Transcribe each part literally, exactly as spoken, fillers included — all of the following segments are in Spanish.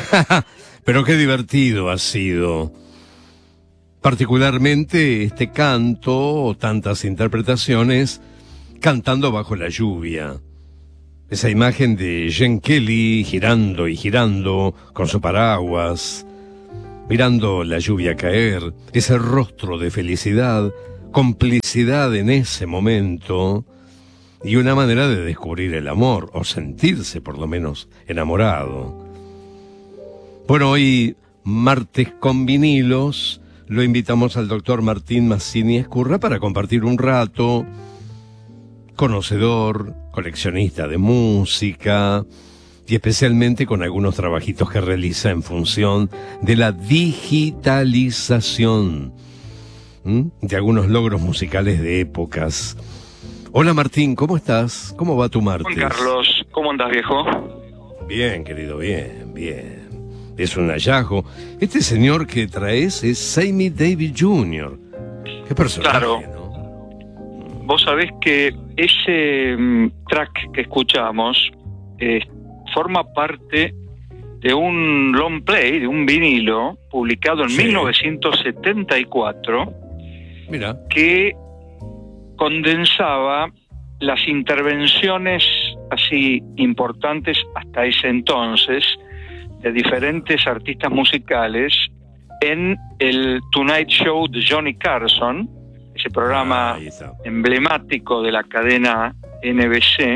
Pero qué divertido ha sido. Particularmente este canto o tantas interpretaciones cantando bajo la lluvia. Esa imagen de Gene Kelly girando y girando con su paraguas, mirando la lluvia caer, ese rostro de felicidad, complicidad en ese momento y una manera de descubrir el amor o sentirse por lo menos enamorado. Bueno, hoy martes con vinilos, lo invitamos al doctor Martín Mazzini Escurra para compartir un rato, conocedor, coleccionista de música y especialmente con algunos trabajitos que realiza en función de la digitalización ¿m? de algunos logros musicales de épocas. Hola Martín, ¿cómo estás? ¿Cómo va tu martes? Juan Carlos, ¿cómo andás, viejo? Bien, querido, bien, bien. Es un hallazgo. Este señor que traes es Sammy Davis junior Qué personaje, claro. ¿no? Vos sabés que ese um, track que escuchamos eh, forma parte de un long play, de un vinilo, publicado en sí. mil novecientos setenta y cuatro, Mira. que condensaba las intervenciones así importantes hasta ese entonces de diferentes artistas musicales en el Tonight Show de Johnny Carson, ese programa ah, emblemático de la cadena N B C.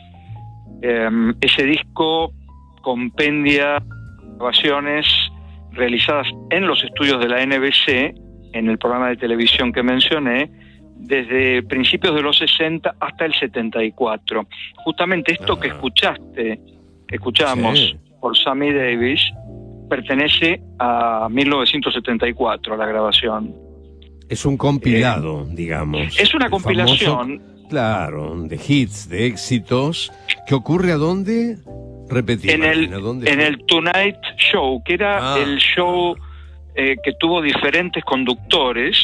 Eh, ese disco compendia grabaciones realizadas en los estudios de la N B C, en el programa de televisión que mencioné, desde principios de los sesenta hasta el setenta y cuatro. Justamente esto Ajá. que escuchaste, que escuchamos sí. por Sammy Davis, pertenece a mil novecientos setenta y cuatro, a la grabación. Es un compilado, eh, digamos. Es una compilación. Famoso, claro, de hits, de éxitos, que ocurre ¿a dónde? Repetimos. En el, en el Tonight Show, que era ah. el show eh, que tuvo diferentes conductores.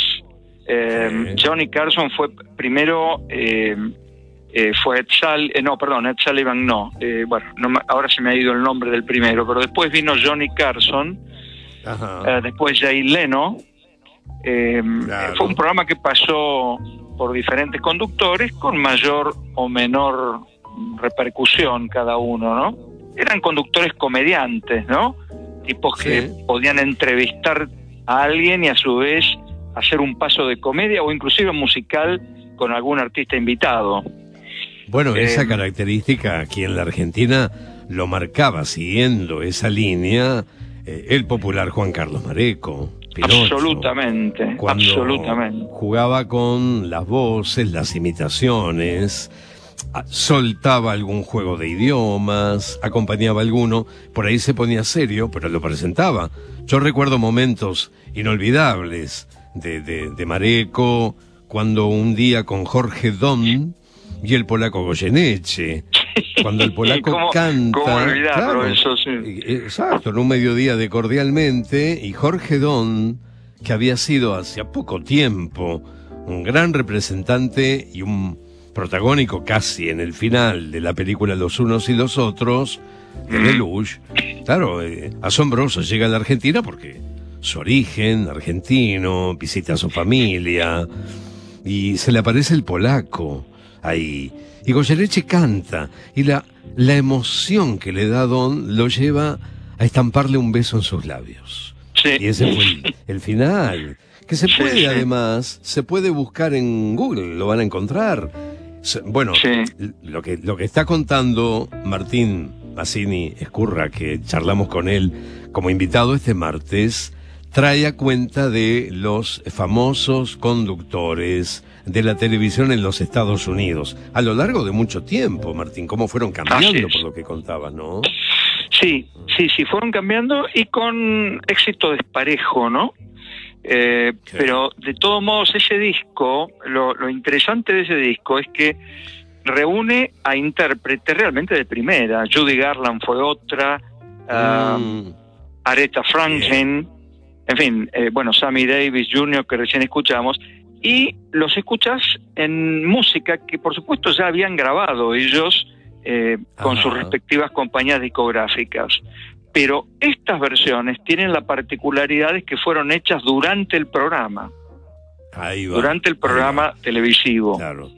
Eh, sí. Johnny Carson fue primero, eh, eh, fue Ed Sullivan, eh, no, perdón, Ed Sullivan no, eh, bueno, no, ahora se me ha ido el nombre del primero, pero después vino Johnny Carson, eh, después Jay Leno, eh, claro. Fue un programa que pasó por diferentes conductores con mayor o menor repercusión cada uno, ¿no? Eran conductores comediantes, ¿no? Tipos que sí. podían entrevistar a alguien y a su vez hacer un paso de comedia o inclusive musical con algún artista invitado. Bueno, eh, esa eh, característica aquí en la Argentina lo marcaba, siguiendo esa línea, eh, el popular Juan Carlos Mareco. Pinocho, absolutamente, cuando absolutamente. Jugaba con las voces, las imitaciones, soltaba algún juego de idiomas, acompañaba a alguno, por ahí se ponía serio, pero lo presentaba. Yo recuerdo momentos inolvidables de, de, de Mareco, cuando un día con Jorge Don y el polaco Goyeneche, cuando el polaco ¿Cómo, canta, ¿cómo olvidarlo, claro, eso, sí. Exacto, en un mediodía de Cordialmente, y Jorge Don, que había sido hacía poco tiempo un gran representante y un protagónico casi en el final de la película Los Unos y los Otros, de Lelouch, claro, eh, asombroso, llega a la Argentina porque su origen argentino, visita a su familia, y se le aparece el polaco ahí, y Goyeneche canta, y la, la emoción que le da Don lo lleva a estamparle un beso en sus labios. Sí. Y ese fue el, el final, que se puede sí, sí. además, se puede buscar en Google, lo van a encontrar. Bueno, sí. lo que lo que está contando Martín Mazzini Escurra, que charlamos con él como invitado este martes, trae a cuenta de los famosos conductores de la televisión en los Estados Unidos, a lo largo de mucho tiempo, Martín, cómo fueron cambiando por lo que contabas, ¿no? Sí, sí, sí, fueron cambiando y con éxito desparejo, ¿no? Eh, sí. Pero de todos modos ese disco, lo, lo interesante de ese disco es que reúne a intérpretes realmente de primera. Judy Garland fue otra, mm. uh, Aretha Franklin, yeah. en fin, eh, bueno, Sammy Davis junior que recién escuchamos, y los escuchas en música que por supuesto ya habían grabado ellos eh, con sus respectivas compañías discográficas. pero estas versiones tienen la particularidad de que fueron hechas durante el programa. Ahí va, durante el programa televisivo. Claro.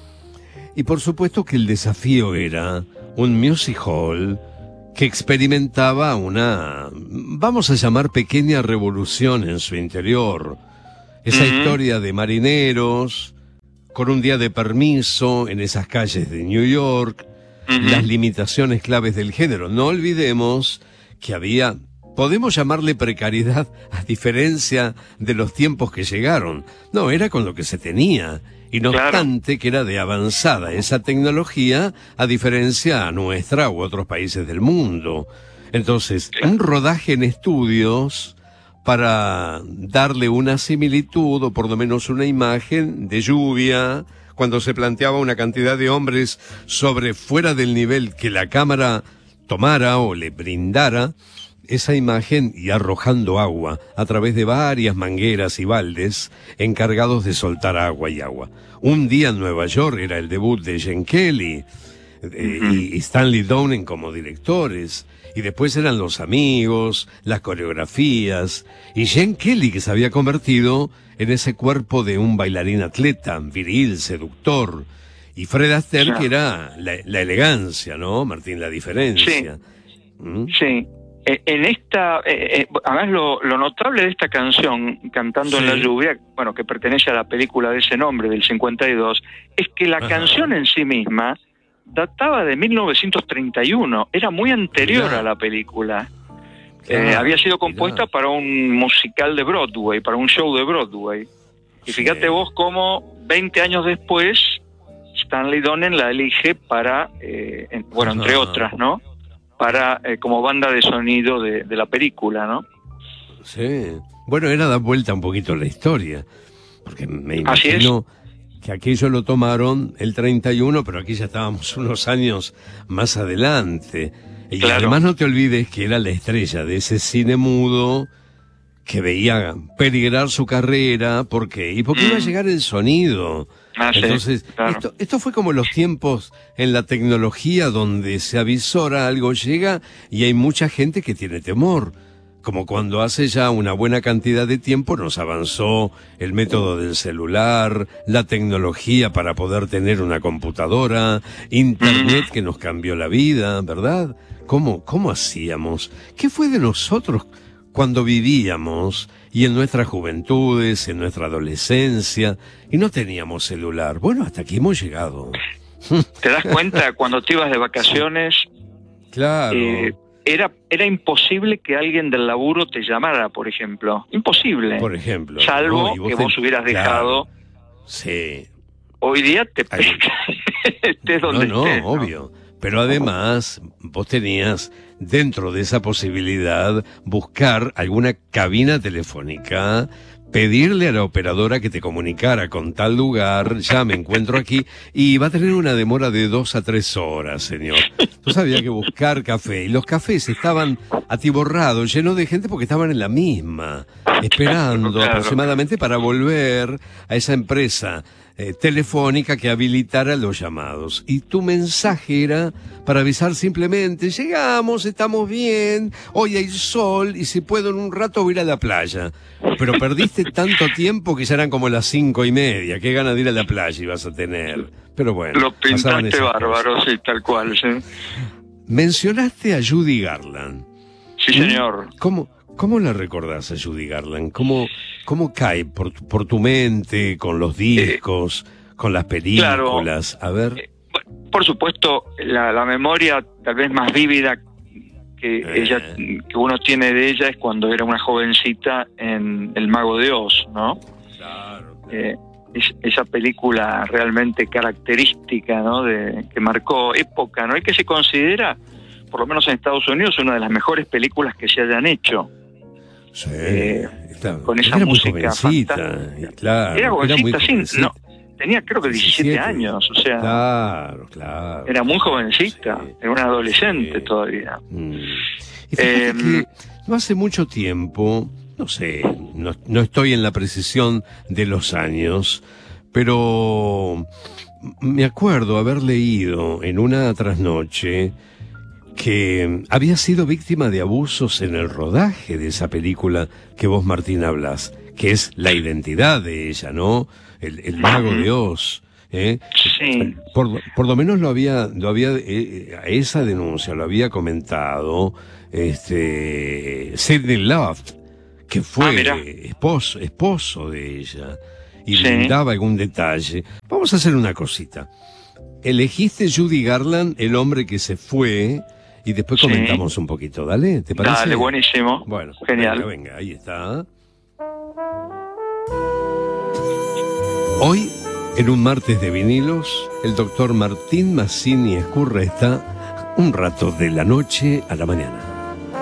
Y por supuesto que el desafío era un music hall que experimentaba una, vamos a llamar, pequeña revolución en su interior. Esa uh-huh. historia de marineros con un día de permiso en esas calles de New York, uh-huh. las limitaciones claves del género. No olvidemos que había, podemos llamarle precariedad, a diferencia de los tiempos que llegaron. No, era con lo que se tenía. Y no claro. obstante que era de avanzada esa tecnología, a diferencia a nuestra u otros países del mundo. Entonces, claro. un rodaje en estudios para darle una similitud, o por lo menos una imagen de lluvia, cuando se planteaba una cantidad de hombres sobre fuera del nivel que la cámara tomara o le brindara, esa imagen, y arrojando agua a través de varias mangueras y baldes encargados de soltar agua y agua. Un día en Nueva York era el debut de Gene Kelly eh, uh-huh. y, y Stanley Donen como directores, y después eran los amigos, las coreografías, y Gene Kelly, que se había convertido en ese cuerpo de un bailarín atleta, viril, seductor, y Fred Astaire, sí. que era la, la elegancia, ¿no, Martín? La diferencia. Sí, ¿Mm? sí. En esta, eh, eh, además lo, lo notable de esta canción, Cantando sí. en la lluvia, bueno, que pertenece a la película de ese nombre, del cincuenta y dos, es que la Ajá. canción en sí misma databa de mil novecientos treinta y uno, era muy anterior Mirá. a la película. Claro, eh, había sido compuesta mirá. para un musical de Broadway, para un show de Broadway. Y sí. fíjate vos cómo veinte años después Stanley Donen la elige para, eh, en, bueno, Ajá. entre otras, ¿no? para eh, como banda de sonido de, de la película, ¿no? Sí. Bueno, era dar vuelta un poquito la historia, porque me imagino que aquello lo tomaron el treinta y uno, pero aquí ya estábamos unos años más adelante. Y claro. además no te olvides que era la estrella de ese cine mudo que veía peligrar su carrera, porque y porque mm. iba a llegar el sonido. Ah, Entonces, sí, claro. esto, esto fue como los tiempos en la tecnología donde se avisora algo llega y hay mucha gente que tiene temor. Como cuando hace ya una buena cantidad de tiempo nos avanzó el método del celular, la tecnología para poder tener una computadora, internet que nos cambió la vida, ¿verdad? ¿Cómo, cómo hacíamos? ¿Qué fue de nosotros cuando vivíamos y en nuestras juventudes, en nuestra adolescencia, y no teníamos celular? Bueno, hasta aquí hemos llegado. ¿Te das cuenta cuando te ibas de vacaciones? Claro. Eh, era, era imposible que alguien del laburo te llamara, por ejemplo. Imposible. Por ejemplo. Salvo no, vos que te... vos hubieras dejado. Claro. Sí. Hoy día te pesca. estés donde no, no, estés, ¿no? obvio. Pero además, vos tenías, dentro de esa posibilidad, buscar alguna cabina telefónica, pedirle a la operadora que te comunicara con tal lugar, ya me encuentro aquí, y va a tener una demora de dos a tres horas, señor. Entonces había que buscar café, y los cafés estaban atiborrados, llenos de gente porque estaban en la misma, esperando claro. aproximadamente para volver a esa empresa Eh, telefónica que habilitara los llamados. Y tu mensaje era para avisar simplemente: llegamos, estamos bien, hoy hay sol y si puedo en un rato voy a ir a la playa. Pero perdiste tanto tiempo que ya eran como las cinco y media. Qué ganas de ir a la playa ibas a tener. Pero bueno. Lo pintaste bárbaro, sí, tal cual, sí. Mencionaste a Judy Garland. Sí, señor. ¿Cómo? ¿Cómo la recordás a Judy Garland? ¿Cómo, cómo cae por tu, por tu mente, con los discos, eh, con las películas? Claro, a ver. Eh, por supuesto, la, la memoria tal vez más vívida que eh. ella, que uno tiene de ella es cuando era una jovencita en El Mago de Oz, ¿no? Claro. claro. Eh, es, esa película realmente característica, ¿no? De, que marcó época, ¿no? Y que se considera, por lo menos en Estados Unidos, una de las mejores películas que se hayan hecho. Sí, eh, claro. Con esa era música muy jovencita, claro. Era jovencita, era muy sí, jovencita. no, tenía creo que diecisiete, diecisiete años, o sea. Claro, claro. Era muy jovencita, sí, era una adolescente sí. todavía. Mm. Y fíjate eh, que no hace mucho tiempo, no sé, no, no estoy en la precisión de los años, pero me acuerdo haber leído en una trasnoche que había sido víctima de abusos en el rodaje de esa película que vos, Martín, hablas, que es la identidad de ella, ¿no? El, el mago de Oz. ¿eh? Sí. Por, por lo menos lo había, lo había, eh, a esa denuncia lo había comentado este Sidney Lumet, que fue ah, esposo, esposo de ella, y sí. brindaba algún detalle. Vamos a hacer una cosita. Elegiste Judy Garland, el hombre que se fue, y después comentamos sí. un poquito, ¿dale? ¿Te parece? Dale, buenísimo. Bueno, genial. Venga, venga, ahí está. Hoy, en un martes de vinilos, el doctor Martín Mazzini Escurra está un rato de la noche a la mañana.